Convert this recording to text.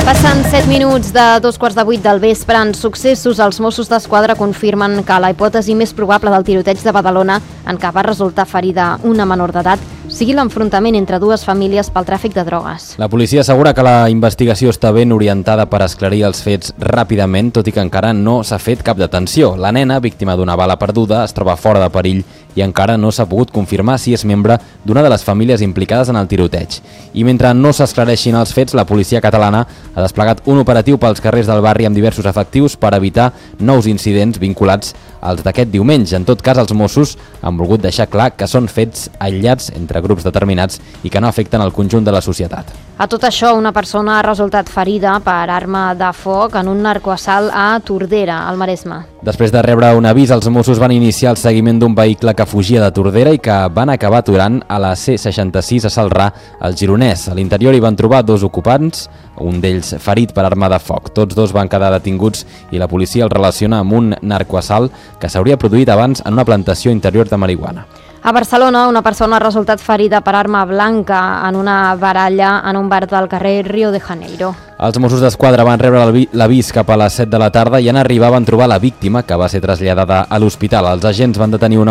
Passen 7 minuts de 2:15 del vespre. En Successos, els Mossos d'Esquadra confirmen que la hipòtesi més probable del tiroteig de Badalona, en què va resultar ferida una menor d'edat, sigui l'enfrontament entre dues famílies pel tràfic de drogues. La policia assegura que la investigació està ben orientada per esclarir els fets ràpidament, tot i que encara no s'ha fet cap detenció. La nena, víctima d'una bala perduda, es troba fora de perill i encara no s'ha pogut confirmar si és membre d'una de les famílies implicades en el tiroteig. I mentre no s'esclareixin els fets, la policia catalana ha desplegat un operatiu pels carrers del barri amb diversos efectius per evitar nous incidents vinculats als d'aquest diumenge. En tot cas, els Mossos han volgut deixar clar que són fets aïllats entre grups determinats i que no afecten el conjunt de la societat. A tot això, una persona ha resultat ferida per arma de foc en un narcoassalt a Tordera, al Maresme. Després de rebre un avís, els Mossos van iniciar el seguiment d'un vehicle que fugia de Tordera i que van acabar aturant a la C66 a Celrà, al Gironès. A l'interior hi van trobar dos ocupants, un d'ells ferit per arma de foc. Tots dos van quedar detinguts i la policia el relaciona amb un narcoassalt que s'hauria produït abans en una plantació interior de marihuana. A Barcelona, una persona ha resultat ferida per arma blanca en una baralla en un bar del carrer Rio de Janeiro. Els Mossos d'Esquadra van rebre l'avís cap a les 7 de la tarda i en arribar van trobar la víctima, que va ser traslladada a l'hospital. Els agents van detenir un